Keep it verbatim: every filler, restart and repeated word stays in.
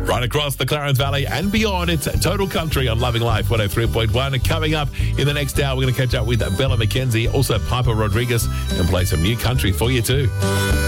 Right across the Clarence Valley and beyond, it's Total Country on Loving Life one oh three point one. And coming up in the next hour, we're going to catch up with Bella McKenzie, also Piper Rodriguez, and play some new country for you too.